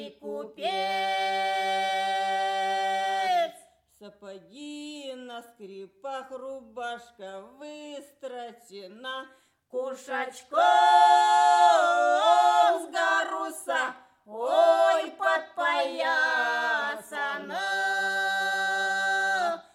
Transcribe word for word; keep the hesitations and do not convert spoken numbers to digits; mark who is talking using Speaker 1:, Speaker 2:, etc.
Speaker 1: Эй, купец!
Speaker 2: Сапоги на скрипах, рубашка выстрочена,
Speaker 1: Кушачком